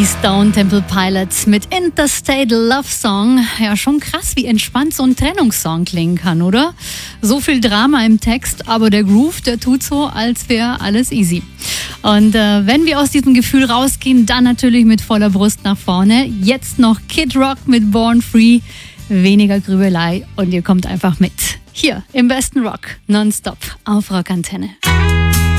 Stone Temple Pilots mit Interstate Love Song. Ja, schon krass, wie entspannt so ein Trennungssong klingen kann, oder? So viel Drama im Text, aber der Groove, der tut so, als wäre alles easy. Und wenn wir aus diesem Gefühl rausgehen, dann natürlich mit voller Brust nach vorne. Jetzt noch Kid Rock mit Born Free. Weniger Grübelei und ihr kommt einfach mit. Hier im besten Rock, nonstop auf Rockantenne.